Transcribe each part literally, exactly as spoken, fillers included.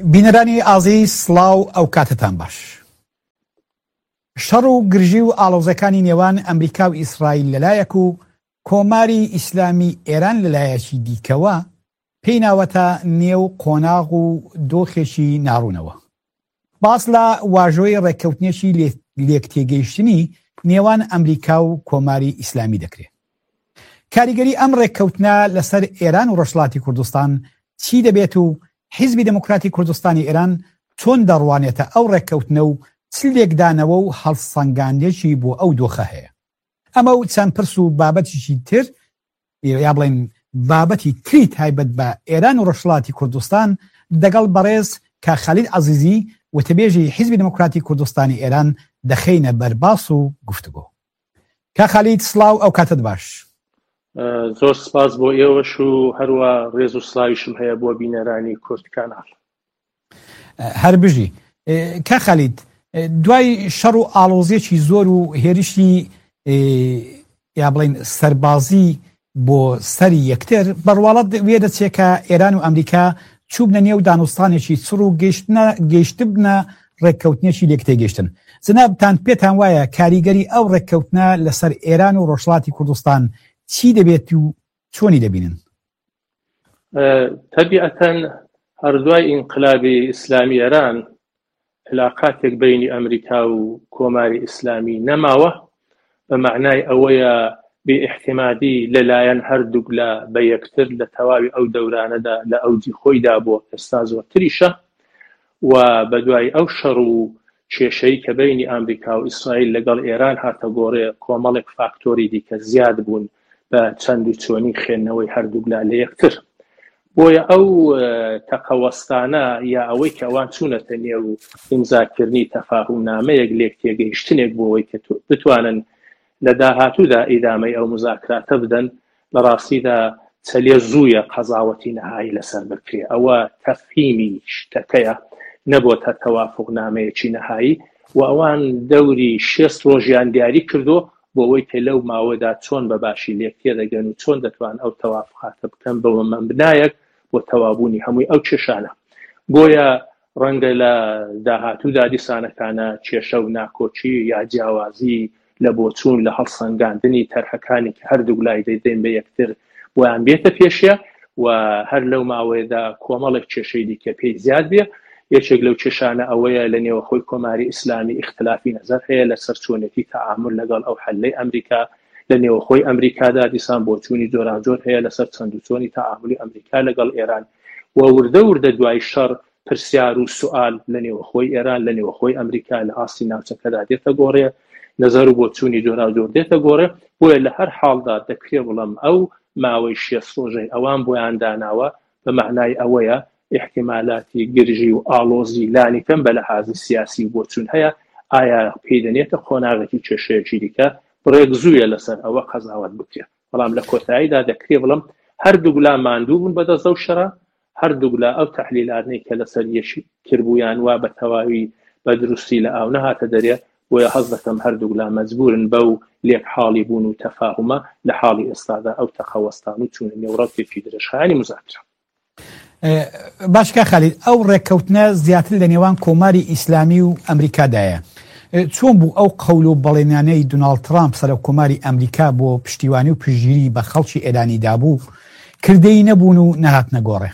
بینەرانی ئازیز سڵاو ئەو کاتتان باش. شەڕ و گرژی و ئاڵۆزەکانی نێوان ئەمریکا و ئیسرائیل لەلایەک و کۆماری ئیسلامی ئێران لەلایەکی دیکەوە پێی ناوەتە نێو قۆناغ و دۆخێکی ناڕوونەوە. باس لە واژۆی ڕێککەوتنێکی لێکتێگەیشتنی نێوان ئەمریکا و کۆماری ئیسلامی دەکرێت. کاریگەری ئەم ڕێککەوتنە لەسەر ئێران و ڕۆژهەڵاتی کوردستان چی دەبێت و حیزبی دموکراتی کوردستانی ئێران چۆن دەڕوانێتە ئەو ڕێککەوتنە و چ لێکدانەوە و هەڵسەنگاندێکی بۆ ئەو دۆخە هەیە. ئەمە و چەند پرس و بابەتیشی تر یا بڵێن بابەتی تری تایبەت بە ئێران و ڕۆژهەڵاتی کوردستان دەگەڵ بەڕێز کە خەلیل عەزیزی وتەبێژی حیزبی دموکراتی کوردستانی ئێران دەخەینە بەرباس و گفتوگۆ. کە خەلیل سڵاو ئەو کاتت باش. زۆر سپاس بۆ ئێوەش و هەروە ڕێز و سڵاویشم هەیە بۆ بینەرانی کورتکانال. هەر بژی کە خەلیل دوای شەڕ و ئاڵۆزیەکی زۆر و هێرشی یا بڵێن سەربازی بۆ سەری یەکتر بەڕواڵەت وێ دەچێت کە ئێران و ئەمریکا چوبنە نێو دانوستانێکی چڕ و گەیشتە بنە ڕێککەوتنێکی لێکتێگەیشتن. جەنابتان پێتان وایە کاریگەری ئەو ڕێککەوتنە لەسەر ئێران و ڕۆژهەڵاتی کوردستان چی دەبێت و چۆنی دەبینن؟ تەبیعەتەن هەردوای ئینقلابی ئیسلامی ئێران علاقاتێک بینی ئەمریکا و کۆماری ئیسلامی نەماوە، بە معنای ئەوەیە بێئیحتیمادی لەلایەن هەردووک لە بە یەکتر لە تەواوی ئەو دەورانەدا لە ئەوجی خۆیدا بۆ ئێستا زۆرتریشە و بەدوای ئەو شەڕ و کێشەی کە بینی ئەمریکا و ئیسرائیل لەگەڵ ئێران هاتە گۆڕێ کۆمەڵێک فاکتۆری دیکە زیاد بوون بە چەند و چۆنی خێنەوەی هەردووکلا لە یەکتر. بۆیە ئەو تەقەوەستانە یا ئەوەی کە ئەوان چوونەتە نێو ئیمزاکردنی تەفاهومنامەیەک لێک تێگەیشتنێک بۆ ئەوەی کە بتوانن لە داهاتوودا ئیدامەی ئەو مزاکراتە بدەن، لە ڕاستیدا چەلێ زوویە قەزاوەتی نەهایی لەسەر بکرێ. ئەوە تەفهیمی شتەکەیە، نەبووە تەوافقنامەیەکی نەهایی و ئەوان دەوری شێست ڕۆژیان دیاری کردو بۆ ئەوەی کە لەو ماوەدا چۆن بەباشی لێک تێدەگەن و چۆن دەتوان ئەو تەوافقاتە بکەن بەوە مەبنایەک بۆ تەوابوونی هەمووی ئەو کێشانە. بۆیە ڕەنگە لە داهاتوودا دیسانەکانە کێشە و ناکۆچی یا جیاوازی لە بۆچوون لە هەڵسەنگاندنی تەرحەکانی کە هەردوو لای دەیدەین بە یەکتر بۆیان بێتە پێشە و هەر لەو ماوەیەدا کۆمەڵێک کێشەی دیکە پێی زیاد بێ. یەکێک لەو کێشانە ئەوەیە لە نێوە خۆی کۆماری ئیسلامی ئیختلافی نەزەر هەیە لەسەر چۆنێتی تەعامل لەگەڵ ئەو حەلەی ئەمریکا. لە نێوە خۆی ئەمریکادا دیسان بۆچوونی جۆران جۆر هەیە لەسەر چەند و چۆنی تەعاملی ئەمریکا لەگەڵ ئێران و وردە وردە دوای شەڕ پرسیار و سوال لە نێوە خۆی ئێران لە نێوە خۆی ئەمریکا لە ئاستی ناوچەکەدا دێتە گۆڕێ، نەزەر و بۆچوونی جۆران جۆر دێتە گۆڕێ. بۆیە لە هەر حاڵدا دەکرێ بڵم ئەو ماوەی شێست ڕۆژەی ئەوان بۆیان داناوە بە معنای ئەوەیە احتیمالاتی گرژی و ئاڵۆزی لانی کەم بە لەحاظی سیاسی و بۆچوون هەیە. ئایا پێی دەنێتە قۆناغێکی کێشەیەکی دیکە بڕێک زوویە لەسەر ئەوە قەزاوەت بکرێت. بەڵام لە کۆتاییدا دەکرێ بڵم هەردوو لا ماندوو بوون بەدەست ئەو شەڕە، هەردوو لا ئەو تەحلیلاتنەی کە لەسەر یەشی کردبوویان وا بە تەواوی بە دروستی لە ئاو نەهاتە دەرێ. بۆیە حەز دەکەم هەردوو لا مەجبورن بەو لێک حاڵی بوون و تەفاهمە لە حاڵی ئێستادا ئەو تەخەوەستان و چوونە نێوڕەتێکی درێژخایانی مزاکرە. باشکە خەلیل، ئەو ڕێککەوتنە زیاتر لە نێوان کۆماری ئیسلامی و ئەمریکادایە. چۆن بوو ئەو قەول و بەڵێنانەی دوناڵد ترامپ سەرۆک کۆماری ئەمریکا بۆ پشتیوانی و پشتگیری بە خەڵکی ئێرانی دابوو کردەی نەبوون و نەهات نەگۆڕێ؟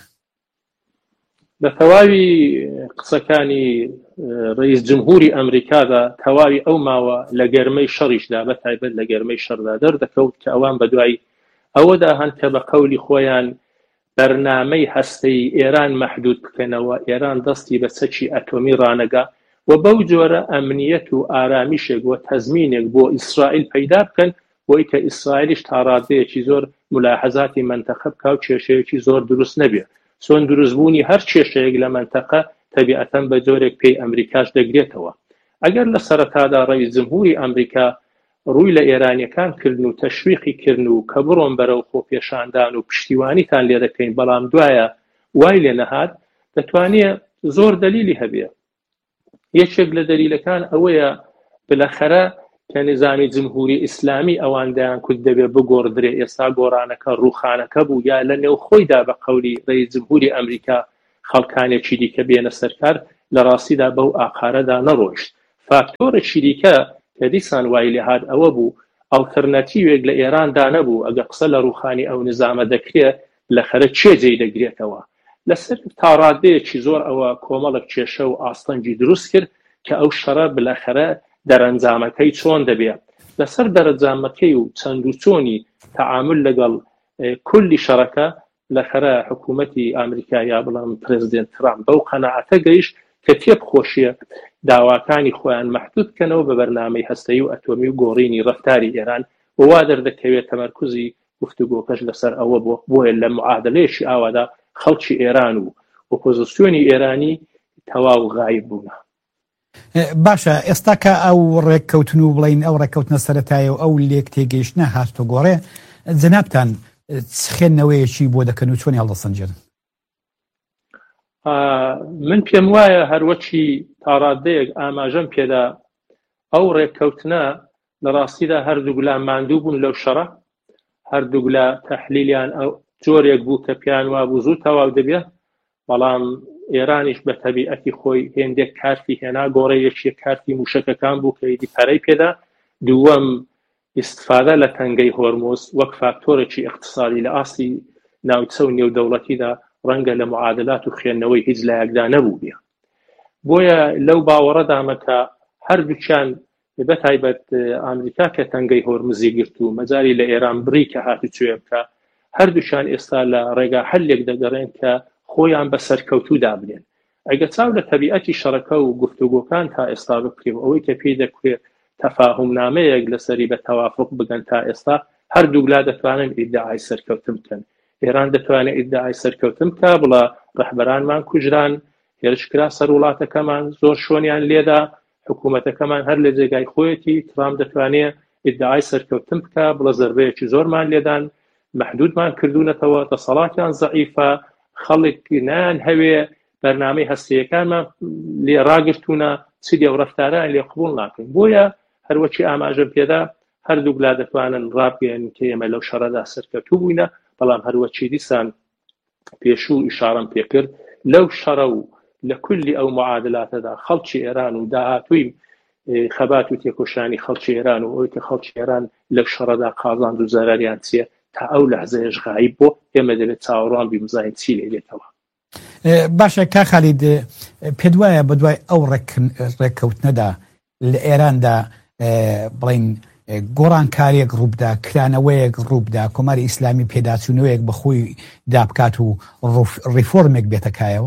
لە تەواوی قسەکانی ڕئیس جمهوری ئەمریکادا تەواوی ئەو ماوە لە گەرمەی شەڕیشدا بە تایبەت لە گەرمەی شەڕدا دەردەکەوت کە ئەوان بەدوای ئەوەدا هەن کە بە قەولی خۆیان بەرنامەی هەستەی ئێران مەحدود بکەنەوە، ئێران دەستی بە چەکی ئەتۆمی ڕانەگا و بەو جۆرە ئەمنیەت و ئارامیشێک و تەزمینێک بۆ ئیسرائیل پەیدا بکەن بۆی کە ئیسرائیلیش تا ڕادەیەکی زۆر ملاحەزاتی منتەقە بکە و کێشەیەکی زۆر دروست نەبێ. چۆن دروستبوونی هەر کێشەیەک لە منتەقە تەبیعەتەن بە جۆرێک پێی ئەمریکاش دەگرێتەوە. ئەگەر لە سەرەتادا ڕئیس جمهوری ئەمریکا ڕووی لە ئێرانیەکان کردن و تەشویقی کردن و کە بڕۆن بەرەو خۆپێشاندان و پشتیوانیتان لێ دەکەین، بەڵام دوایە وای لێ نەهات، دەتوانێت زۆر دلیلی هەبێ. یەکێک لە دلیلەکان ئەوەیە بلەخەرە کە نظامی جمهوری ئیسلامی ئەواندایان کورد دەبێ بگۆڕدرێ. ئێستا گۆڕانەکە ڕووخانەکە بوو یا لە نێو خۆیدا بە قەولی ڕئیس جمهوری ئەمریکا خەڵکانێکی دیکە بێنە سەرکار لە ڕاستیدا بەو ئاقارەدا نەڕۆیشت. فاکتۆرێکی دیکە کە دیسان وای لێهات ئەوە بوو ئەڵتەرنەتیوێک لە ئێراندا نەبوو ئەگە قسە لە ڕووخانی ئەو نظامە دەکرێت لە خەرە چێجێی دەگرێتەوە. لەسەر تاڕادەیەکی زۆر ئەوە کۆمەڵک کێشە و ئاستەنجی دروست کرد کە ئەو شەڕە بلاخەرە دەرەنجامەکەی چۆن دەبێت. لەسەر دەرەنجامەکەی و چەند و چۆنی تەعامل لەگەڵ کولی شەڕەکە لەخەرە حکوومەتی ئەمریکا یا بڵام پرێزیدنت ترامپ بەو قەناعەتە گەیشت کە تێبخۆشیە داواکانی خۆیان مەحدود بکەنەوە بە بەرنامەی هەستەیی و ئەتۆمی و گۆڕینی ڕەفتاری ئێران و وا دەردەکەوێت تەمەرکوزی گفتوگۆکەش لەسەر ئەوە بۆیە لە معادلەیەکی ئاوادا خەڵکی ئێران و ئۆپۆزیسیۆنی ئێرانی تەواو غایب بوون. باشە ئێستا کە ئەو ڕێککەوتن و بڵین ئەو ڕێککەوتنە سەرەتایە و ئەو لێک تێگەیشتنە هاتۆ گۆڕێ جەنابتان خوێندنەوەیەکی بۆ دەکەن و چۆنی هەڵدەسەنجێن؟ من پێم وایە هەروەکی تاڕادەیەک ئاماژەم پێدا ئەو ڕێککەوتنە لە ڕاستیدا هەردوو گولا ماندوو بوون لەو شەڕە، هەردوو گولا تەحلیلیان ئەو جۆرێک بوو کە پیان وا بوو زوو تەواو دەبێت، بەڵام ئێرانیش بە تەبیعەتی خۆی هێندێک کارتی هێنا گۆڕەیەکی کارتی موشەکەکان بوو کە دیپارەی پێدا. دووەم ئیستفادە لە تەنگەی هۆرمۆز وەک فاکتۆرێکی اقتصادی لە ئاستی ناوچە و نێودەوڵەتیدا ڕەنگە لە معادلات و خوێندنەوەی هیچ لایەکدا نەبوو بێ. بۆیە لەو باوەڕەدامە کە هەردووچیان بەتایبەت ئامریکا کە تەنگەی هۆرمزی گرت و مەجاری لە ئێران بڕی کە هاتوچێ بکە، هەردووچیان ئێستا لە ڕێگا هەلێک دەگەڕێن کە خۆیان بە سەرکەوتوودا بنێن. ئەگە چاو لە تەبیعەتی شەڕەکە و گفتوگۆکان تا ئێستا بکرێم ئەوەی کە پێی دەکوێت تەفاهمنامەیەک لەسەری بە تەوافق بگەن تا ئێستا هەردووگلا دەتوانن ئیدعای سەرکەوتن بکەن. ئێران دەتوانێت ئیدعای سەرکەوتن بکە بڵە ڕەحبەرانمان کوژران، هێرشکرا سەر وڵاتەکەمان زۆر شۆنیان لێدا، حکوومەتەکەمان هەر لە جێگای خۆیەتی. ترامپ دەتوانێت ئیدعای سەرکەوتن بکە بڵە زەربەیەکی زۆرمان لێدان، مەحدودمان کردوونەتەوە، دەسەڵاتیان زەعیفە، خەڵک نان هەوێ بەرنامەی هەستەیەکانمان لێ ڕاگرتوونە، چی دێ و ڕەفتاران لێ قبوڵ ناکەین. بۆیە هەروەکی ئاماژەم پێدا هەردووگلا دەتوانن ڕابگەن کە ئێمە لەو شەڕەدا سەرکەوتوو بووینە، بەڵام هەروەکی دیسان پێشوو ئیشارەم پێکرد لەو شەڕە و لە کولی ئەو معادلاتەدا خەڵکی ئێران و داهاتووی خەبات و تێکۆشانی خەڵکی ئێران و ئەوەی کە خەڵکی ئێران لەو شەڕەدا قازاند و زەراریان چیە تا ئەو لەحزەیەش غایب بۆ ئێمە دەبێت چاوەڕوان بین بزانین چی لێ دێتەوە. باشە کا خالید، پێت وایە بەدوای ئەو ڕێککەوتنەدا لە ئێراندا بڵین گۆڕانکاریەک ڕووبدا، کرانەوەیەک ڕووبدا، کۆماری ئیسلامی پێداچوونەوەیەک بەخۆی دابکات و ڕیفۆرمێک بێتەکایەوە؟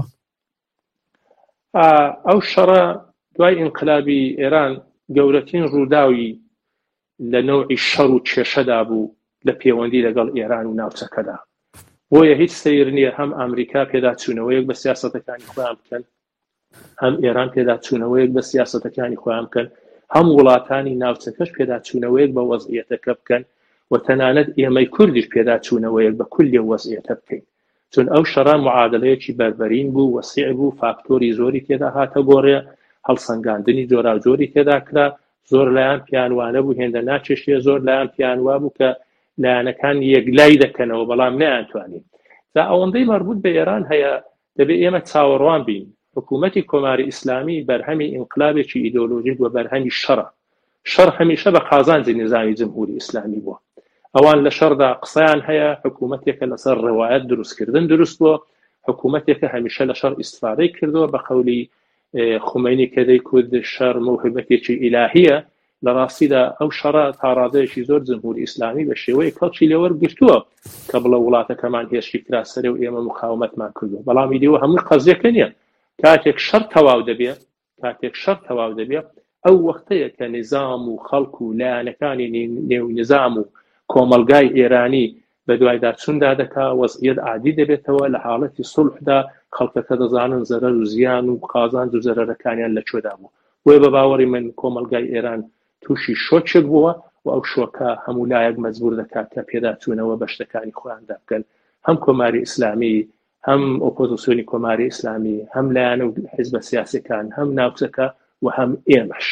ئەو شەڕە دوای ئینقلابی ئێران گەورەترین ڕووداوی لە نەوعی شەڕ و کێشەدا بوو لە پەیوەندی لەگەڵ ئێران و ناوچەکەدا. بۆیە هیچ سەیر نییە هەم ئەمریکا پێداچوونەوەیەک بە سیاسەتەکانی خۆیان بکەن، هەم ئێران پێداچوونەوەیەک بە سیاسەتەکانی خۆیان بکەن، هەم وڵاتانی ناوچەکەش پێداچوونەوەیەک بە وەزعیەتەکە بکەن و تەنانەت ئێمەی کوردیش پێداچوونەوەیەک بە کولی وەزعیەتە بکەین. چون ئەو شەڕە معادلەیەکی بەربەرین بوو، وەسیع بوو، فاکتۆری زۆری تێدا هاتە گۆڕێ، هەڵسەنگاندنی جۆرا جۆری تێدا کرا، زۆر لایەن پیانوانە بوو، هێندە ناچێشیە، زۆر لایەن پیانوا بوو کە لایەنەکان یەکلای دەکەنەوە بەڵام نەیانتوانین. تا ئەوەندەی مربوط بە ئێران هەیە دەبێت ئێمە چاوەڕوان بین. حکوومەتی کۆماری ئیسلامی بەرهەمی ئینقلابێکی ئیدۆلۆژیک و بەرهەمی شەڕە. شەڕ هەمیشە بە قازانجی نظامی جمهوری ئیسلامی بووە. ئەوان لە شەڕدا قسەیان هەیە، حکوومەتێکە لەسەر ڕێوایەت دروستکردن دروست بووە، حکوومەتێکە هەمیشە لە شەڕ ئیستفادەی کردووە بە قەولی خومەینی کە دەیکوت شەڕ موهبەتێکی ئیلاهیە. لە ڕاستیدا ئەو شەڕە تاڕادەیەکی زۆر جمهوری ئیسلامی بە شێوەیە کەڵکی لێوەرگرتووە کە بڵە وڵاتەکەمان هێشتی کرا سەرێ و ئێمە مقاومەتمان کردو. بەڵام ئیدیوە هەمووی قەزیەکە نییە. کاتێک شەڕ تەواو دەبێت کاتێک شەڕ تەواو دەبێت ئەو وەختەیە کە نظام و خەڵک و لایەنەکانی نێو نظام و کۆمەلگای ئێرانی بە دوایدا چوندا دەکا، وەزعیەت عادی دەبێتەوە، لە حاڵەتی سولحدا خەڵکەکە دەزانن زەرەر و زیان و قازانج و زەرەرەکانیان لەکوێدا بوو. بۆیە بە باوەڕی من کۆمەلگای ئێران تووشی شۆچێک بووە و ئەو شۆکە هەموو لایەک مەجبور دەکات کە پێداچوونەوە بە شتەکانی خۆیاندا بکەن، هەم کۆماری ئیسلامی، هەم ئۆپۆزیسیۆنی کۆماری ئیسلامی، هەم لایەنە و حیزبە سیاسیەکان، هەم ناوچەکە و هەم ئێمەش.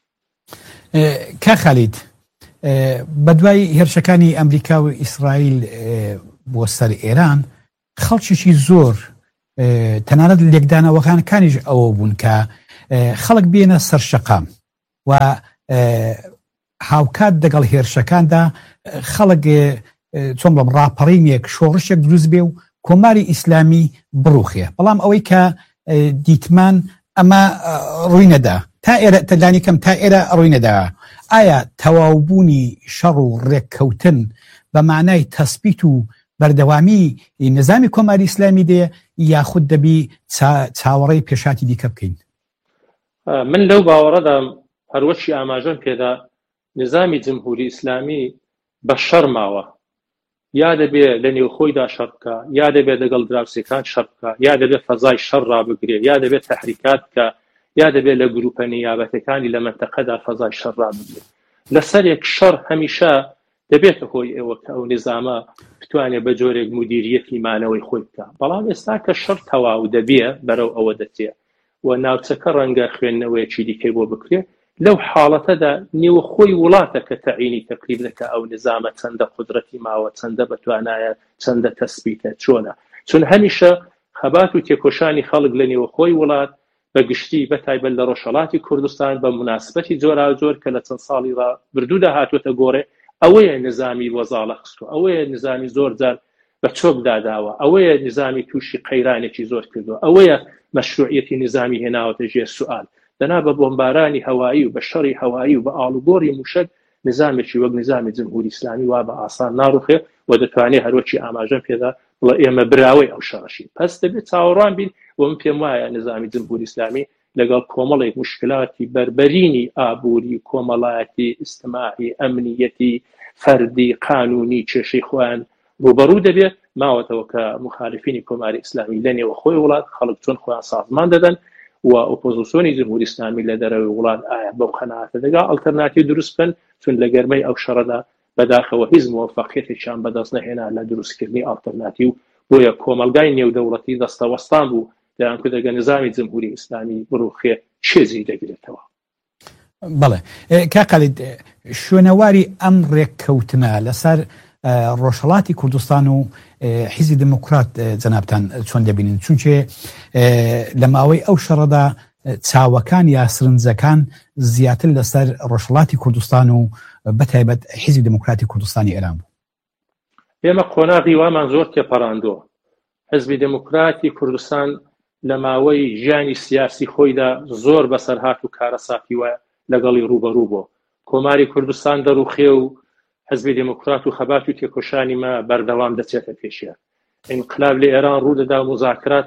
کا خالید، بەدوای هێرشەکانی ئەمریکا و ئیسرائیل بۆ سەر ئێران خەڵکیشی زۆر تەنانەت لێکدانەوەکانەکانیش ئەوە بوون کە خەڵک بێنە سەرشەقام و هاوکات دەگەڵ هێرشەکاندا خەڵک چۆن بڵم ڕاپەڕینێک شۆڕشێک دروست بێ و کۆماری ئیسلامی بڕوخێ. بەڵام ئەوەی کە دیتمان ئەمە ڕووی نەدا تا ئێرە تەلانی کەم تا ئێرە ڕووی نەدا. ئایا تەواوبوونی شەڕ و ڕێککەوتن بە معنای تەسبیت و بەردەوامی نظامی کۆماری ئیسلامی دێ یاخود دەبی چاوەڕێی پێشاتی دیکە بکەین؟ من لەو باوەڕەدا هەروەشی ئاماژەم پێدا نظامی جمهوری ئیسلامی بە شەڕ ماوە، یا دەبێ لە نێوخۆیدا شەڕ بکە، یا دەبێت لەگەڵ دراوسێکان شەڕ بکە، یا دەبێت فەزای شەڕ ڕابگرێ، یا دەبێت تەحریکات بکە، یا دەبێت لە گروپە نیابەتەکانی لە منتەقەدا فەزای شەڕ ڕابگرێ. لەسەرێک شەڕ هەمیشە دەبێتە هۆی ئێوە کە ئەو نظامە بتوانێت بە جۆرێک مدیریەتی مانەوەی خۆی بکە. بەڵام ئێستا کە شەڕ تەواو دەبێ بەرەو ئەوە دەچێ و ناوچەکە ڕەنگە خوێندنەوەیەکی دیکەی بۆ بکرێ، لەو حاڵەتەدا نێوە خۆی وڵاتە کە تەعینی تەقریب دەکە ئەو نظامە چەندە قودرەتی ماوە، چەندە بەتوانایە، چەندە تەسبیتە، چۆنە. چون هەمیشە خەبات و تێکۆشانی خەڵک لە نێوە خۆی وڵات بە گشتی بەتایبەت لە ڕۆژهەڵاتی کوردستان بە مناسبەتی جۆرا جۆر کە لە چەند ساڵی ڕابردوودا هاتووەتە گۆڕێ، ئەوەیە نظامی وەزاڵە خستووە، ئەوەیە نظامی زۆر جار بە چۆک داداوە، ئەوەیە نظامی تووشی قەیرانێکی زۆر کردووە، ئەوەیە مەشروعیەتی نظامی هێناوەتە ژێر سوئال. دەنا بە بۆمبارانی هەوایی و بە شەڕی هەوایی و بە ئاڵوگۆڕی موشک نظامێکی وەک نظامی جمهوری ئیسلامی وا بە ئاسان ناڕوخێ و دەتوانێت هەروەکی ئاماژەم پێدا بڵێ ئێمە براوەی ئەو شەڕەشین. پس دەبێت چاوەڕوان بین و من پێم وایە نظامی جمهوری ئیسلامی لەگەڵ کۆمەڵێک مشکلاتی بربەرینی ئابووری، کۆمەڵایەتی، ئیجتیماعی، ئەمنیەتی، فەردی، قانونی کێشەی خۆیان ڕوبەڕوو دەبێت ماوەتەوە کە مخالفینی کۆماری ئیسلامی لە نێوە خۆی وڵات خەڵک چۆن خۆیان سازمان دەدەن و ئۆپۆزیسیۆنی جمهوری ئیسلامی لە دەرەوەی وڵات ئایا بەو قەناعەتە دەگا ئەڵتەرناتیڤ دروست بکەن، چون لە گەرمەی ئەو شەڕەدا بەداخەوە هیچ موفەقیەتێکیان بەدەست نەهێنا لە دروستکردنی ئالتەرناتیڤ. بۆیە کۆمەلگای نێودەوڵەتی دەستەوەستان بوو دەیان کە دەگە نظامی جمهوری ئیسلامی بڕوخێ چێزی دەگرێتەوە. بەڵێ کاقەلید، شوێنەواری ئەم ڕێککەوتنە لەسەر ڕۆژهەڵاتی کوردستان و حیزبی دموکرات جەنابتان چۆن دەبینن؟ چونکە لە ماوەی ئەو شەڕەدا چاوەکان یا سرنجەکان زیاتر لەسەر ڕۆژهەڵاتی کوردستان و بەتایبەت حیزبی دموکراتی کوردستانی ئێران بوو. ئێمە قۆناغی وامان زۆر تێپەڕاندووە. حیزبی دموکراتی کوردستان لە ماوەی ژیانی سیاسی خۆیدا زۆر بەسەرهات و کارەساتی وە لەگەڵی ڕوبەڕوو بۆ کۆماری کوردستان دەڕوخێ و حزبی دموکرات و خەبات و تێکۆشانی ما بەردەوام دەچێتە پێشیان. ئینقلاب لە ئێران ڕوودەدا و مزاکرات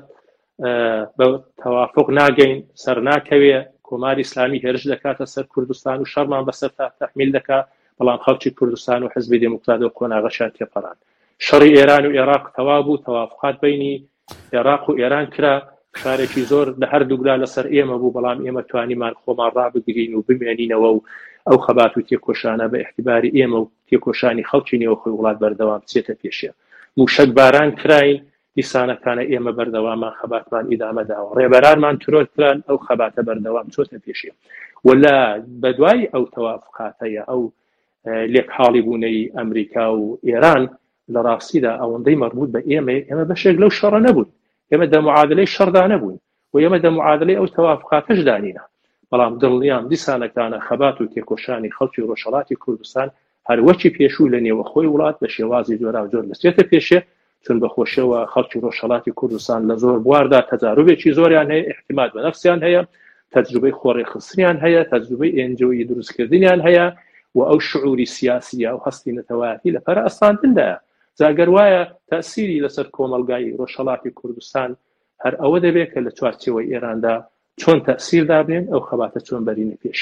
بە تەوافق ناگەین، سەر ناکەوێ، کۆماری ئیسلامی هێرش دەکاتە سەر کوردستان و شەڕمان بەسەر تا تەحمیل دەکات، بەڵام خەڵکی کوردستان و حزبی دموکرات و کۆناغەشان تێپەڕان. شەڕی ئێران و عێراق تەواو بوو، تەوافقات بینی عێراق و ئێران کرا، شارێکی زۆر لە هەردوولا لەسەر ئێمە بوو، بەڵام ئێمە توانیمان خۆمان ڕابگرین و بمێنینەوە و ئەو خەبات و تێکۆشانە بە احتیباری ئێمە و تێکۆشانی خەڵکی نێوەخۆی وڵات بەردەوام بچێتە پێشێ. موشک باران کراین، دیسانەکانە ئێمە بەردەوامان خەباتمان ئیدامە داوە، ڕێبەرانمان ترۆل کران، ئەو خەباتە بەردەوام چۆتە پێشێ. ولا بەدوای ئەو تەوافقاتەیە ئەو لێکحاڵی بوونەی ئەمریکا و ئێران لە ڕاستیدا ئەوەندەی مەربوط بە ئێمە ئێمە بەشێک لەو شەڕە نەبوون، ئێمە دەموعادلەی شەڕدا نەبوون و ئێمە دەموعادلەی ئەو تەوافقاتەش دانینا. بەڵام دڵنیام دیسانەکانە خەبات و تێکۆشانی خەڵکی ڕۆژهەڵاتی کوردستان هەروەکی پێشوو لە نێوە خۆی وڵات بە شێوازی جۆرا و جۆر دەچێتە پێشێ، چون بەخۆشیەوە خەڵکی ڕۆژهەڵاتی کوردستان لە زۆر بواردا تەجاروبێکی زۆریان هەیە، احتیماد بە نەفسیان هەیە، تەجروبەی خۆڕی خستنیان هەیە، تەجروبەی ئێنجۆیی دروستکردنیان هەیە و ئەو شعوری سیاسیە و هەستی نەتەوایەتی لە پەرە ئەستاندندا. جاگەر وایە تەسیری لەسەر کۆمەلگای ڕۆژهەڵاتی کوردستان هەر ئەوە دەبێت کە لە چوارچێوەی ئێراندا چۆن تەسیر دابنێن، ئەو خەباتە چۆن بەرینە پێش.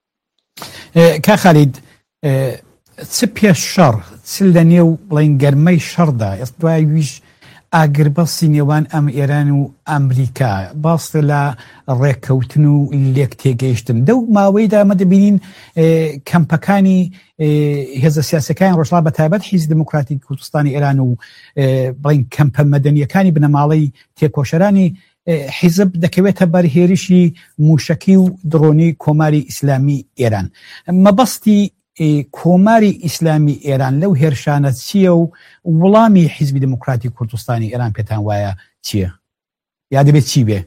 کا خالید، چ پێش شەڕ چ لە نێو بڵین گەرمەی شەڕدا ئێست دوای ویش ئاگربەسی نێوان ئەم ئێران و ئەمریکا باستە لە ڕێککەوتن و لێک تێگەیشتن دەو ماوەیدا ئەمە دەبینین کەمپەکانی هێزە سیاسەکانی ڕۆژهەڵات بە تایبەت حیزبی دموکراتی کوردستانی ئێران و بڵین کەمپە مەدەنیەکانی بنەماڵەی تێکۆشەرانی حیزب دەکەوێتە بەرهێرشی موشکی و درۆنی کۆماری ئیسلامی ئێران. مەبەستی کۆماری ئیسلامی ئێران لەو هێرشانە چییە و وڵامی حیزبی دموکراتی کوردستانی ئێران پێتان وایە چییە؟ یا دەبێت چی بێ؟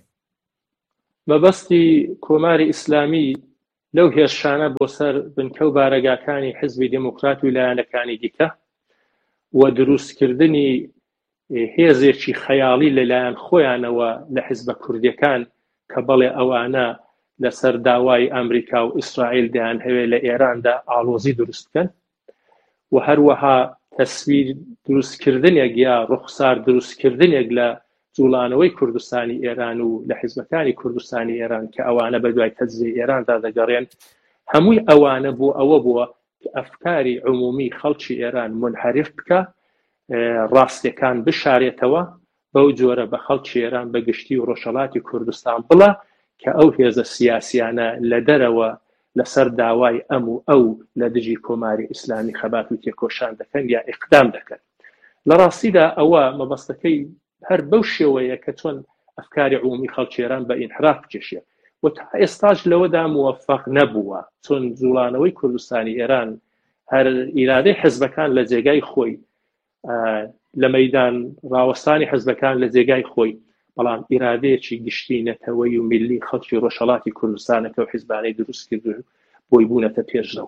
مەبەستی کۆماری ئیسلامی لەو هێرشانە بۆ سەر بنکە و بارەگاکانی حزبی دموکرات و لایەنەکانی دیکە و دروستکردنی هێزێکی خەیاڵی لەلایەن خۆیانەوە لە حیزبە کوردیەکان کە بەڵێ ئەوانە لەسەر داوای ئەمریکا و ئیسرائیل دەیان هەوێ لە ئێراندا ئاڵۆزی دروستکەن و هەروەها تەسویر دروستکردنێک یا ڕوخسار دروستکردنێک لە جوڵانەوەی کوردستانی ئێران و لە حیزبەکانی کوردستانی ئێران کە ئەوانە بەدوای تەجزیەی ئێراندا دەگەڕێن، هەمووی ئەوانە بۆ ئەوە بووە کە ئەفکاری عمومی خەڵکی ئێران منحرف بکە، ڕاستیەکان بشارێتەوە، بەو جۆرە بە خەڵکی ئێران بە گشتی و ڕۆژهەڵاتی کوردستان بڵە کە ئەو هێزە سیاسیانە لە دەرەوە لەسەر داوای ئەم و ئەو لە دژی کۆماری ئیسلامی خەبات و تێکۆشان دەکەن یا ئیقدام دەکەن. لە ڕاستیدا ئەوە مەبەستەکەی هەر بەو شێوەیە کە چۆن ئەفکاری عمومی خەڵکی ئێران بە ئینحراف بکێشێ و تا ئێستاش لەوەدا موفق نەبووە، چۆن جوڵانەوەی کوردستانی ئێران هەر ئیرادەی حزبەکان لە جێگای خۆی لە مەیدان ڕاوەستانی حزبەکان لە جێگای خۆی، بەڵام ئیرادەیەکی گشتی نەتەوەی و میلی خەڵکی ڕۆژهەڵاتی کوردستانەکە و حیزبانەی دروست کرد و بۆی بوونەتە پێشڕەو.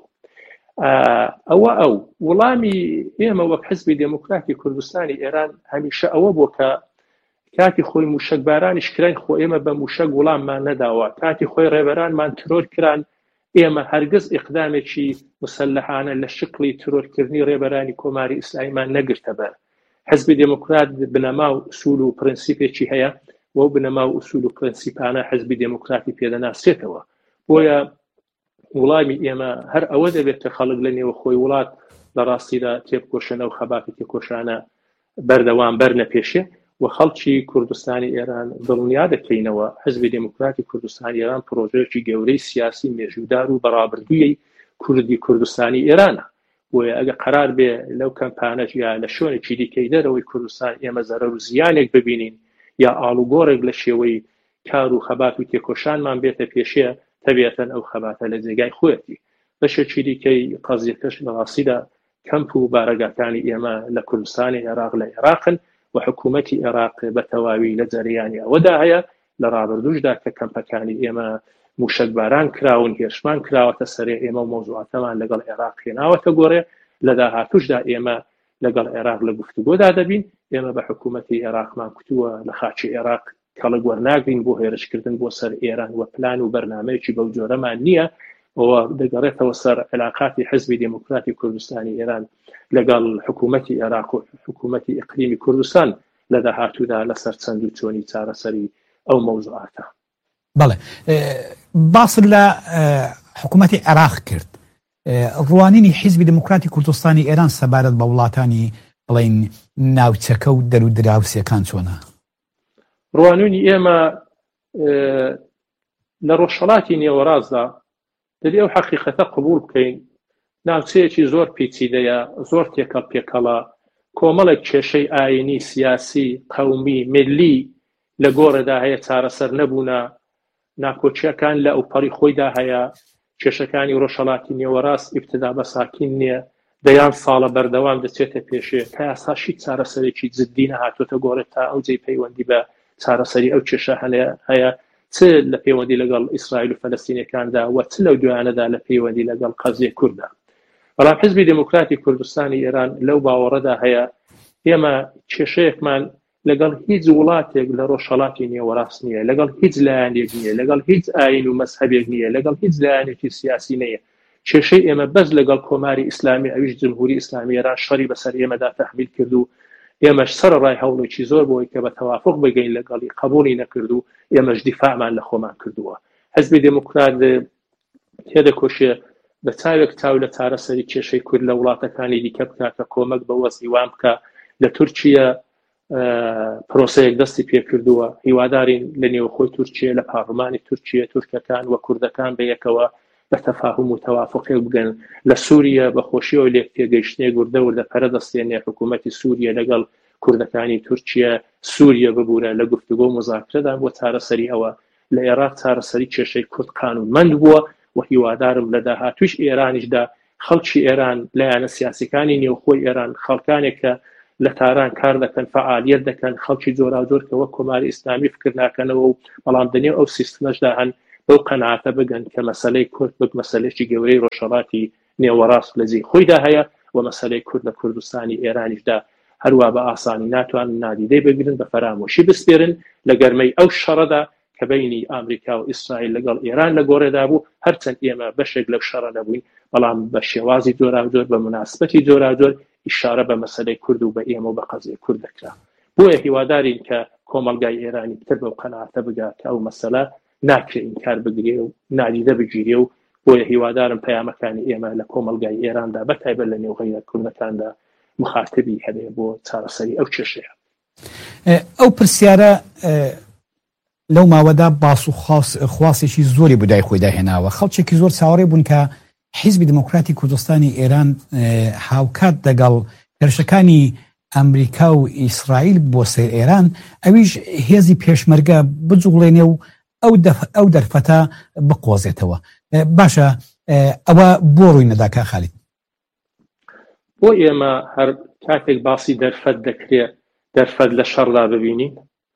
ئەوە ئەو وەڵامی ئێمە وەک حزبی دموکراتی کوردستانی ئێران هەمیشە ئەوە بوو کە کاتی خۆی موشکبارانیش کرای خۆ ئێمە بە موشک وەڵاممان نەداوە، کاتی خۆی ڕێبەرانمان ترۆر کران، ئێمە هەرگز ئیقدامێکی مسلحانە لە شکلی ترۆرکردنی ڕێبەرانی کۆماری ئیسلامیمان نەگرتە بەر. حزبی دموکرات بنەما و ئوسول و پرەنسیپێکی هەیە و بنەما و ئوسول و پرەنسیپانە حزبی دموکراتی پێدەناسێتەوە. بۆیە وڵامی ئێمە هەر ئەوە دەبێت کە خەڵک لە نێوە خۆی وڵات لە ڕاستیدا تێبکۆشەنە و خەباتی تێکۆشانە بەردەوام بەرنەپێشێ و خەڵکی کوردستانی ئێران دڵنیا دەکەینەوە حزبی دموکراتی کوردستانی ئێران پرۆژەیەکی گەورەی سیاسی مێژوودار و بەڕابردوویی کوردی کوردستانی ئێرانە. بۆیە ئەگە قرار بێ لەو کەمپانەش یا لە شوێنێکی دیکەی دەرەوەی کوردستان ئێمە زەرەر و زیانێک ببینین یا ئاڵوگۆڕێک لە شێوەی کار و خەبات و تێکۆشانمان بێتە پێشێ، تەبیەتەن ئەو خەباتە لە جێگای خۆیەتی. بەشێکی دیکەی قەزیەکەش لە ڕاستیدا کەمپ و بارەگاکانی ئێمە لە کوردستانی عێراق لە عێراقن و حکوومەتی عێراق بە تەواوی لە جەریانی ئەوەدا هەیە. لە ڕابردووشدا کە کەمپەکانی ئێمە موشکباران کراون، هێرشمان کراوەتە سەرێ، ئێمە و مۆزوعاتەمان لەگەڵ عێراق هێناوەتە گۆڕێ. لە داهاتووشدا ئێمە لەگەڵ عێراق لە گفتوگۆدا دەبین. ئێمە بە حکوومەتی عێراقمان کوتووە لە خاچی عێراق کەڵک وەرناگرین بۆ هێرشکردن بۆ سەر ئێران و پلان و بەرنامەیەکی بەو جۆرەمان نییە. ئەوە دەگەڕێتەوە سەر علاقاتی حزبی دموکراتی کوردستانی ئێران لەگەڵ حکوومەتی عێراق و حکوومەتی ئیقلیمی کوردستان لە داهاتوودا لەسەر چەند و چۆنی چارەسەری ئەو مەوزوعاتە. بەڵێ باس لە حکوومەتی عێراق کرد. ڕوانینی حیزبی دموکراتی کوردستانی ئێران سەبارەت بە وڵاتانی بڵین ناوچەکە و دەرو دراوسەکان چۆنە؟ ڕوانینی ئێمە لە ڕۆژهەڵاتی نێوەڕاستدا دەبێ ئەو حەقیقەتە قبول بکەین. ناوچەیەکی زۆر پیچیدەیە، زۆر تێکەڵ پێکەڵە، کۆمەڵێک کێشەی ئاینی، سیاسی، قەومی، ملی لە گۆڕێدا هەیە، چارەسەر نەبوونە، ناکۆچیەکان لە ئەوپەڕی خۆیدا هەیە، کێشەکانی ڕۆژهەڵاتی نێوەڕاست ئیبتدا بە ساکین نییە، دەیان ساڵە بەردەوام دەچێتە پێشێ، تا یاساشی چارەسەرێکی جددی نەهاتوۆتە گۆڕێت تا ئەو جێی پەیوەندی بە چارەسەری ئەو کێشە هەیە، چ لە پەیوەندی لەگەڵ ئیسرائیل و فەلەستینیەکاندا و چ لەو دوایانەدا لە پەیوەندی لەگەڵ قەزیە کووردا. بەڵام حزبی دموکراتی کوردستانی ئێران لەو باوەڕەدا هەیە ئێمە کێشەیەکمان لەگەڵ هیچ وڵاتێک لە ڕۆژهەڵاتی نێوەڕاست نییە، لەگەڵ هیچ لایەنێک نییە، لەگەڵ هیچ ئاین و مەزهەبێک نییە، لەگەڵ هیچ لایەنێکی سیاسی نییە. کێشەی ئێمە بەس لەگەڵ کۆماری ئیسلامی ئەویش جمهوری ئیسلامی ئێران شەڕی بەسەر ئێمەدا تەحمیل کرد و ئێمەش سەرەڕای هەوڵێکی زۆر بۆی کە بە تەوافق بگەین لەگەڵی قبولی نەکرد و ئێمەش دیفاعمان لە خۆمان کردووە. حزبی دموکرات تێدەکۆشێ بە چاوێک چاو لە چارەسەری کێشەی کورد لە وڵاتەکانی دیکە بکات کە کۆمەک بە وەزی وام بکە. لە تورکیا پرۆسەیەک دەستی پێ کردووە، هیوادارین لە نێوخۆی تورکیا لە پارلمانی تورکیا تورکەکان و کوردەکان بەیەکەوە بە تەفاهم و تەوافقێک بگەن. لە سووریا بەخۆشیەوە لێک تێگەیشتنێ گوردە وردە پەرە دەستێنێ حکوومەتی سووریا لەگەڵ کوردەکانی تورکیا سووریا ببوورە لە گفتوگۆ مزاکرەدا بۆ چارەسەری ئەوە. لە عێراق چارەسەری کێشەی کورد قانونمەند بووە و هیوادارم لە داهاتووش ئێرانیشدا خەڵکی ئێران لایەنە سیاسیەکانی نێوخۆی ئێران خەڵکانێک کە لە تاران کار دەکەن فعالیت دەکەن خەڵکی جۆرا جۆر کە وەک کۆماری ئیسلامی فکر ناکەنەوە و بەڵام دنیا ئەو سیستمەشدا هەن بەو قەناعەتە بگەن کە مەسەلەی کورد بک مەسەلەیەکی گەورەی ڕۆژهەڵاتی نێوەڕاست لە جێی خۆیدا هەیە و مەسەلەی کورد لە کوردستانی ئێرانیشدا هەروە بە ئاسانی ناتوانن نادیدەی بگرن بە فەرامۆشی بسپێرن لە گەرمەی ئەو شەڕەدا کە بینی ئامریکا و ئیسرائیل لەگەڵ ئێران لە گۆڕێدا بوو هەرچەند ئێمە بەشێک لەو شەڕە نەبووین بەڵام بە شێوازی جۆرا جۆر بە مناسبەتی جۆرا جۆر ئیشارە بە مەسەلەی کورد و بە ئێمە و بە قەزیە کورد دەکرا بۆیە هیوادارین کە کۆمەلگای ئێرانی پتر بەو قەناعەتە بگات کە ئەو مەسەلە ناکرێ ئینکار بگرێ و نادیدە بگیرێ و بۆیە هیوادارم پەیامەکانی ئێمە لە کۆمەلگای ئێراندا بەتایبەت لە نێو غەیرەت کوردەکاندا مخاتبی هەبێ بۆ چارەسەری ئەو کێشەیە. ئەو پرسیارە لەو ماوەدا باس و خواسێکی زۆری بودای خۆی داهێناوە خەڵکێکی زۆر چاوەڕێ بوون کە حیزبی دموکراتی کوردستانی ئێران هاوکات دەگەڵ هێرشەکانی ئەمریکا و ئیسرائیل بۆ سەیر ئێران ئەویش هێزی پێشمەرگە بجوڵێنێ و ئەو دەرفەتە بقۆزێتەوە. باشە ئەوە بۆ ڕووی نەداکە خالید؟ بۆ ئێمە هەر کاتێک باسی دەرفەت دەکرێت دەرفەت لە شەڕدا ببینین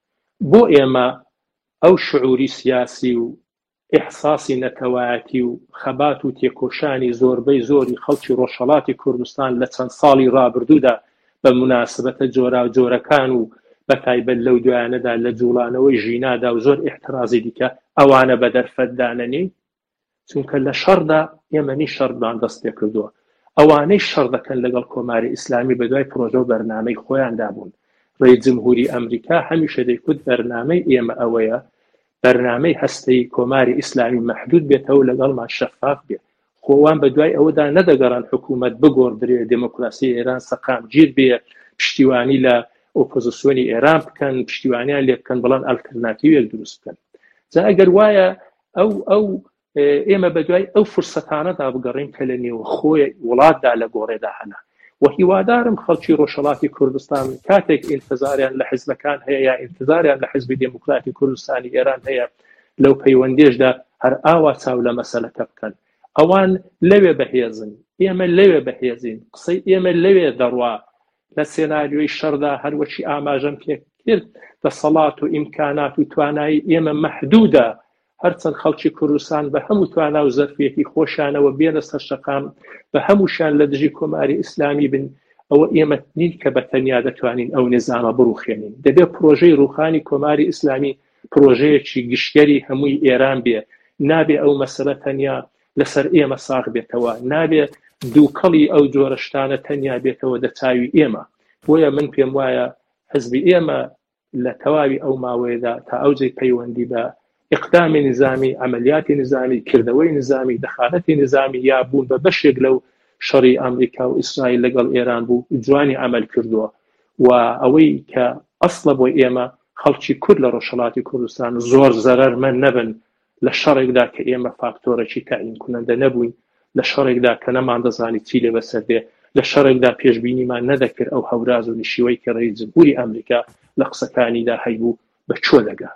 بۆ ئێمە ئەو شعوری سیاسی و ئیحساسی نەتەوایەتی و خەبات و تێکۆشانی زۆربەی زۆری خەڵکی ڕۆژهەڵاتی کوردستان لە چەند ساڵی ڕابردوودا بە مناسبەتە جۆرا و جۆرەکان و بەتایبەت لەو دوایانەدا لە جوڵانەوەی ژینادا و زۆر احترازی دیکە ئەوانە بە دەرفەت دانەنی چونکە لە شەڕدا ئێمەنی شەڕدان دەست پێ کردووە ئەوانەی شەڕ دەکەن لەگەڵ کۆماری ئیسلامی بەدوای پرۆژە و بەرنامەی خۆیاندا بوون. ڕێی جمهوری ئەمریکا هەمیشە دەیکوت بەرنامەی ئێمە ئەوەیە بەرنامەی هەستەی کۆماری ئیسلامی مەحدود بێتەوە لەگەڵمان شەفاف بێت خۆوان بەدوای ئەوەدا نەدەگەڕان حکوومەت بگۆڕدرێ دموکراسی ئێران سەقام گیر بێ پشتیوانی لە ئۆپۆزیسیۆنی ئێران بکەن پشتیوانیان لێ بکەن بەڵام ئەلتەرناتیڤێک دروست بکەن. جا ئەگەر وایە ئەو ئەو ئێمە بەدوای ئەو فرسەتانەدا بگەڕین کە لە نێوە خۆی وڵاتدا لە گۆڕێدا هەنا و هیوادارم خەڵکی ڕۆژهەڵاتی کوردستان کاتێک ئینتزاریان لە حیزبەکان هەیە یا ئینتزاریان لە حیزبی دموکراتی کوردستانی ئێران هەیە لەو پەیوەندیشدا هەر ئاوا چاو لە مەسەلەکە بکەن ئەوان لەوێ بەهێزن ئێمە لەوێ بەهێزین قسەی ئێمە لەوێ دەڕوا لە سێناریۆی شەڕدا هەروەکی ئاماژەم پێ کرد دەسەڵات و ئیمکانات و توانایی ئێمە مەحدودە هەرچەند خەڵکی کوردستان بە هەموو توانا و زەرفێتی خۆشانەوە بێنە سەر شەقام بە هەمووشان لە دژی کۆماری ئیسلامی بن ئەوە ئێمە نین کە بەتەنیا دەتوانین ئەو نظامە بڕوخێنین دەبێت پرۆژەی ڕوخانی کۆماری ئیسلامی پرۆژەیەکی گشتگەری هەمووی ئێران بێ نابێ ئەو مەسەلە تەنیا لەسەر ئێمە ساغ بێتەوە نابێت دووکەڵی ئەو جۆرە شتانە تەنیا بێتەوە دەچاوی ئێمە بۆیە من پێم وایە حزبی ئێمە لە تەواوی ئەو ماوەیەدا تا ئەوجەی پەیوەندی بە ئقدامی نظامی عملیاتی نظامی کردەوەی نظامی دەخالەتی نظامی یا بوون بە بەشێک لەو شەڕی ئەمریکا و ئیسرائیل لەگەڵ ئێران بوو جوانی عمل کردووە و ئەوەی کە ئەسڵە بۆ ئێمە خەڵکی کورد لە ڕۆژهەڵاتی کوردستان زۆر زەرەرمەند نەبن لە شەڕێکدا کە ئێمە فاکتۆرێکی تعیین کننده نەبووین لە شەڕێکدا کە نەمان دەزانی چی لێ بەسەر دێ لە شەڕێکدا پێشبینیمان نەدەکرد ئەو هەوراز و نشیوەی کە ڕێی جمهوری ئەمریکا لە قسەکانیدا هەیبوو بە چۆ دەگا.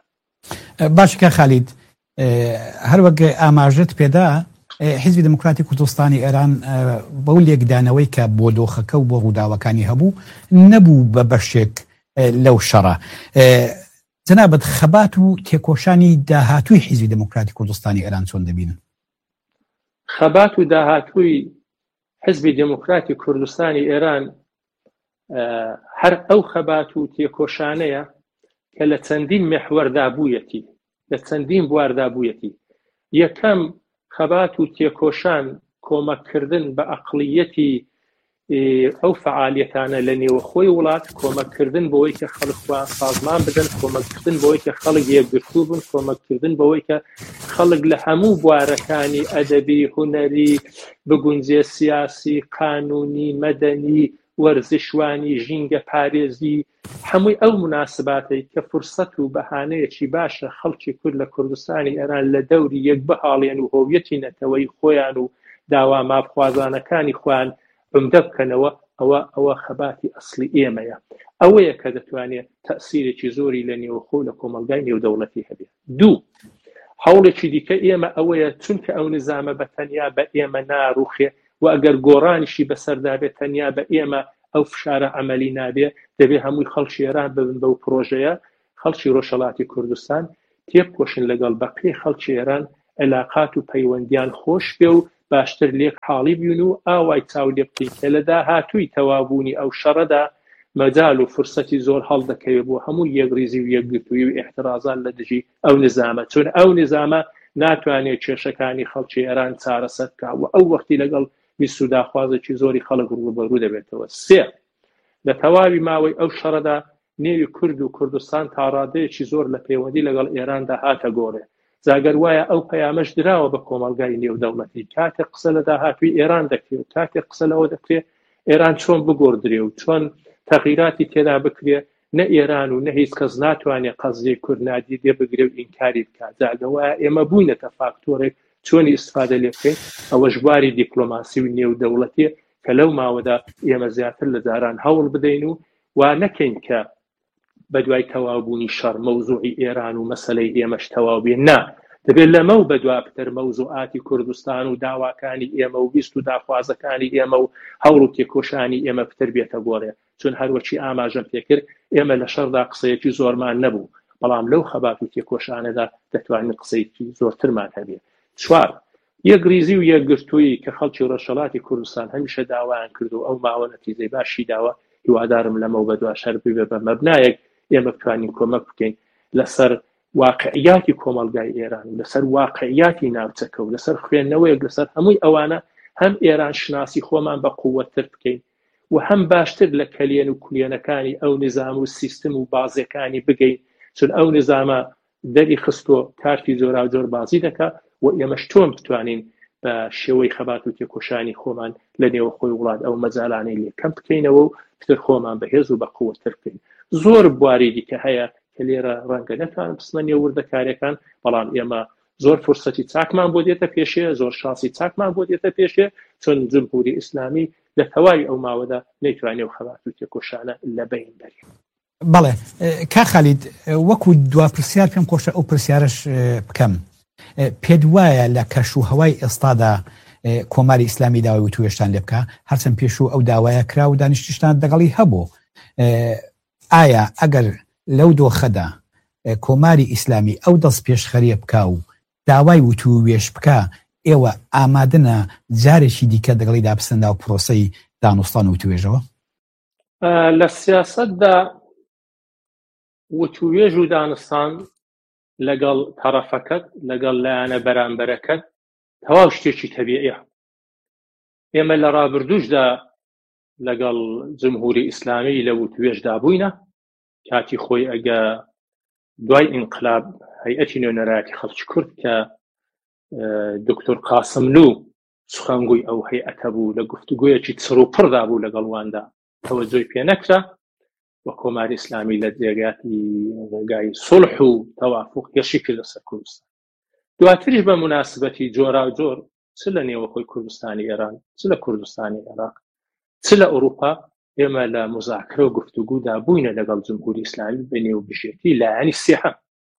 باشکە خالید هەروەک ئاماژت پێدا حیزبی دموکراتی کوردستانی ئێران بەو لێکدانەوەی کە بۆ دۆخەکە و بۆ ڕووداوەکانی هەبوو نەبوو بە بەشێک لەو شەڕە. جەنابەت خەبات و تێکۆشانی داهاتووی حیزبی دموکراتی کوردستانی ئێران چۆن دەبینن؟ خەبات و داهاتووی حزبی دموکراتی کوردستانی ئێران هەر ئەو خەبات و تێکۆشانەیە کە لە چەندین مێحوەردا بوویەتی لە چەندین بواردا بوویەتی. یەکەم خەبات و تێکۆشان کۆمەکردن بە ئەقڵیەتی ئەو فعالیەتانە لە نێوە خۆی وڵات کۆمەکردن بەوەی کە خەڵک سازمان بدەن کۆمەکردن بەوەی کە خەڵک یەکگرتوو بن کۆمەکردن بەوەی کە خەڵک لە هەموو بوارەکانی ئەدەبی هونەری بگونجێ سیاسی قانونی مەدەنی وەرزشوانی ژینگە پارێزی هەمووی ئەو مناسباتەی کە فرسەت و بەهانەیەکی باشە خەڵکی کورد لە کوردستانی ئێران لە دەوری یەک بەهاڵێن و هۆویەتی نەتەوەی خۆیان و داوا مافخوازانەکانی خۆیان عمدە بکەنەوە ئەوە ئەوە خەباتی ئەسلی ئێمەیە ئەوەیە کە دەتوانێت تەئسیرێکی زۆری لە نێوەخۆ لە کۆمەلگای نێودەوڵەتی هەبێت. دوو هەوڵێکی دیکە ئێمە ئەوەیە چونکە ئەو نظامە بە تەنیا بە ئێمە ناڕوخێ و ئەگەر گۆڕانیشی بەسەردا بێت تەنیا بە ئێمە ئەو فشارە عملی نابێ دەبێ هەمووی خەڵکی ئێران ببن بەو پرۆژەیە خەڵکی ڕۆژهەڵاتی کوردستان تێبکۆشن لەگەڵ بەقی خەڵکی ئێران علاقات و پەیوەندیان خۆش بێ و باشتر لێک حاڵی بوون و ئاوای چاو لێ بکەین کە لە داهاتووی تەوابوونی ئەو شەڕەدا مەجال و فرسەتی زۆر هەڵدەکەوێت بۆ هەموو یەکریزی و یەکگرتووی و احترازان لە دژی ئەو نظامە چون ئەو نظامە ناتوانێت کێشەکانی خەڵکی ئێران چارەسەر بکات و ئەو وەختی لەگەڵ ویست و داخوازێکی زۆری خەڵک ڕوبەڕوو دەبێتەوە. سێ لە تەواوی ماوەی ئەو شەڕەدا نێوی کورد و کوردستان تا ڕادەیەکی زۆر لە پەیوەندی لەگەڵ ئێراندا هاتە گۆڕێ جاگەر وایە ئەو پەیامەش دراوە بە کۆمەڵگای نێودەوڵەتی کاتێک قسە لە داهاتووی ئێران دەکرێت و کاتێک قسە لەوە دەکرێت ئێران چۆن بگۆڕدرێ و چۆن تەغییراتی تێدا بکرێ نە ئێران و نە هیچ کەس ناتوانێت قەزیەی کورد نادی دێ بگرێ و ئینکاری بکات جاگە وایە ئێمە بووینەتە فاکتۆرێک چۆنی ئیسفادە لێ بکەین ئەوەش بواری دیپلۆماسی و نێودەوڵەتیە کە لەو ماوەدا ئێمە زیاتر لە جاران هەوڵ بدەین و وا نەکەین کە بەدوای تەواوبوونی شەڕ مەوزوعی ئێران و مەسەلەی ئێمەش تەواو بێ نا دەبێت لەمە و بەدوابتر مەوزوعاتی کوردستان و داواکانی ئێمە و بیست و داخوازەکانی ئێمە و هەوڵ و تێکۆشانی ئێمە پتر بێتە گۆڕێ چون هەروەچی ئاماژەم پێکرد ئێمە لە شەڕدا قسەیەکی زۆرمان نەبوو بەڵام لەو خەبات و تێکۆشانەدا دەتوانین قسەیەکی زۆرترمان هەبێ. چوار یەکریزی و یەکگرتووی کە خەڵکی ڕۆژهەڵاتی کوردستان هەمیشە داوایان کرد و ئەو ماوە نەتیجەی باشی داوە هیوادارم لەمە و بەدوا شەر ببێ بە مەبنایەک ئێمە بتوانین کۆمەک بکەین لەسەر واقعیاتی کۆمەڵگای ئێران لەسەر واقعیاتی ناوچەکە و لەسەر خوێندنەوەیەک لەسەر هەمووی ئەوانە هەم ئێران شناسی خۆمان بە قووەتر بکەین و هەم باشتر لە کەلێن و کولێنەکانی ئەو نظام و سیستم و بازیەکانی بگەین چون ئەو نظامە دەری خستۆ کارتی زۆرا زۆر بازی دەکات و ئێمەش تۆم بتوانین بە شێوەی خەبات و تێکۆشانی خۆمان لە نێوە خۆی وڵات ئەو مەجالانەی لێکەم بکەینەوە و پتر خۆمان بەهێز و بە قووەتر بکەین. زۆر بواری دیکە هەیە کە لێرە ڕەنگە نەتوانم بچمە نێو وردەکاریەکان بەڵام ئێمە زۆر فرسەتی چاکمان بۆ دێتە پێشێ زۆر شانسی چاکمان بۆ دێتە پێشێ چون جمهوری ئیسلامی لە تەواوی ئەو ماوەدا نەیتوانێت و خەبات و تێکۆشانە لە بین بەرێ. بەڵێ کا خالید وەکو دوا پرسیار پێم خۆشە ئەو پرسیارش بکەم پێت وایە لە کەش و هەوای ئێستادا کۆماری ئیسلامی داوای و توێشتان لێ بکە هەرچەند پێشوو ئەو داوایە کرا و دانیشتیشتان دەگەڵی هەبوو ئایا ئەگەر لەو دۆخەدا کۆماری ئیسلامی ئەو دەست پێشخەریە بکە و داوای وتووێش بکە ئێوە ئامادەنە جارێکی دیکە دەگەڵی دابستندا و پرۆسەی دانوستان و توێژەوە لە سیاسەتدا وتوێژ و دانستان لەگەڵ تەرەفەکەت لەگەڵ لایەنە بەرامبەرەکەت تەواو شتێکی تەبیعیە. ئێمە لە ڕابردووشدا لەگەڵ جمهوری ئیسلامی لە وتوێژدا بووینە کاتی خۆی ئەگە دوای ئینقلاب هەیئەتی نوێنەرایەتی خەڵکی کورد کە دکتۆر قاسملو سخەنگووی ئەو هەیئەتە بوو لە گفتوگویەکی چڕ و پڕدا بوو لەگەڵواندا تەوەجۆی پێ نەکرا و کۆماری ئیسلامی لە جێگاتی ڕێگای سڵح و تەوافق گەشی کرد لەسەر کوردستان. دواتریش بە مناسبەتی جۆرا و جۆر چ لە نێوە خۆی کوردستانی ئێران چ لە کوردستانی عێراق چ لە ئەوروپا ئێمە لە مزاکرە و گفتوگودا بووینە لەگەڵ جمهوری ئیسلامی بە نێوبژێتی لایەنی سێهەم.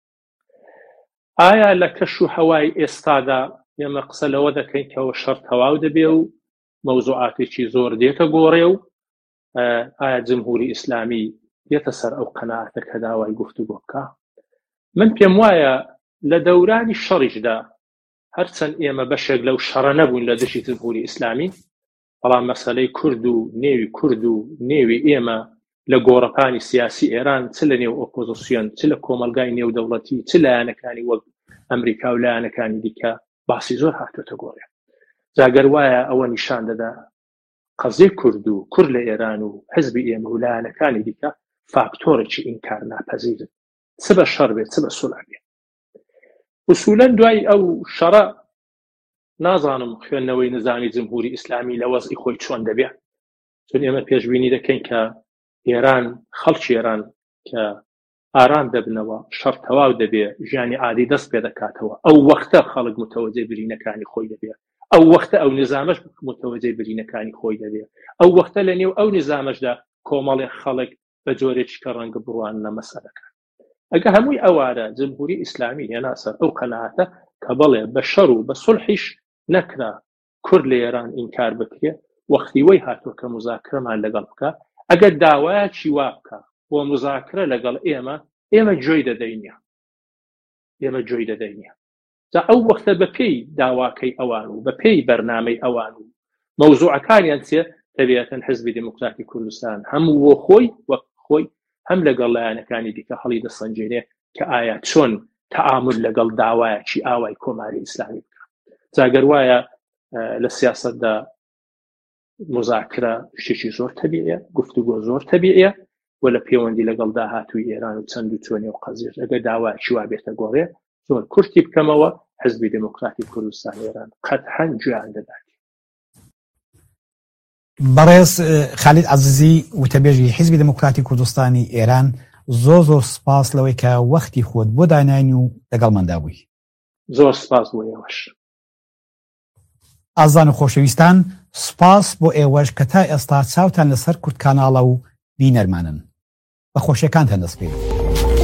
ئایا لە کەش و هەوای ئێستادا ئێمە قسە لەوە دەکەین کەەوە شەڕ تەواو دەبێ و مەوزوعاتێکی زۆر دێتە گۆڕێ و ئایا جمهوری ئیسلامی دێتە سەر ئەو قەناعەتە کە داوای گفتوگۆ بکە؟ من پێم وایە لە دەورانی شەڕیشدا هەرچەند ئێمە بەشێک لەو شەڕە نەبوون لە دژی جمهوری ئیسلامی بەڵام مەسەلەی کورد و نێوی کورد و نێوی ئێمە لە گۆڕەپانی سیاسی ئێران چ لە نێو ئۆپۆزیسیۆن چ لە کۆمەلگای نێودەوڵەتی چ لایەنەکانی وەک ئەمریکا و لایەنەکانی دیکە باسی زۆر هاتوۆتە گۆڕێ. جاگەر وایە ئەوە نیشان دەدا قەزەی کورد و کورد لە ئێران و حزبی ئێمە و لایەنەکانی دیکە فاکتۆرێکی ئینکار ناپەزیرن چ بە شەڕ بێت چ بە سوڵح بێت. ئوسوولەن دوای ئەو شەڕە نازانم خوێندنەوەی نظامی جمهوری ئیسلامی لە وەزعی خۆی چۆن دەبێت چون ئێمە پێشبینی دەکەین کە ئێران خەڵکی ئێران کە ئارام دەبنەوە شەڕ تەواو دەبێ ژیانی عادی دەست پێ دەکاتەوە ئەو وەختە خەڵک متەوەجێ برینەکانی خۆی دەبێت ئەو وەختە ئەو نظامەش متەوەجێ برینەکانی خۆی دەبێت ئەو وەختە لە نێو ئەو نظامەشدا کۆمەڵی خەڵک بە جۆرێکی کە ڕەنگە بڕوانە مەسەلەکە. ئەگە هەمووی ئەوارە جمهوری ئیسلامی هێنا سەر ئەو قەناعەتە کە بەڵێ بە شەڕ و بە سوڵحیش نەکرا کورد لە ئێران ئینکار بکرێ وەختی وەی هاتووە کە مزاکرەمان لەگەڵ بکە ئەگەر داوایەکی وا بکە بۆ مزاکرە لەگەڵ ئێمە ئێمە گوێی دەدەینە ئێمە گوێی دەدەینە جا ئەو وەختە بە پێی داواکەی ئەوان و بە پێی بەرنامەی ئەوان و مەوزوعەکانیان چێ دەبێتن حزبی دموکراتی کوردستان هەموو بۆ خۆی وەک خۆی هەم لەگەڵ لایەنەکانی دیکە هەڵی دەسەنجێنێ کە ئایا چۆن تەعامل لەگەڵ داوایەکی ئاوای کۆماری ئیسلامی بکە جاگەر وایە لە سیاسەتدا مزاکرە شتێکی زۆر تەبیعیە گفتوگۆ زۆر تەبیعیە و لە پەیوەندی لەگەڵ داهاتووی ئێران و چەند و چۆنی و قەزیێش ئەگەر داوایەکی وا بێتە گۆڕێ زۆر کورتی بکەمەوە حزبی دموکراتی کوردستان ئێران قەتعەن گوێیان دەدات. بەڕێز خالید عەزیزی وتەبێژی حیزبی دموکراتی کوردستانی ئێران زۆر زۆر سپاس لەوەی کە وەختی خۆت بۆ دانانی و لەگەڵماندا بووی. زۆر سپاس بۆ ئێوەش. ئازان و خۆشەویستان سپاس بۆ ئێوەش کە تا ئێستا چاوتان لەسەر کورد کاناڵە و بینەرمانن بە خۆشیەکانتان دەست پێ.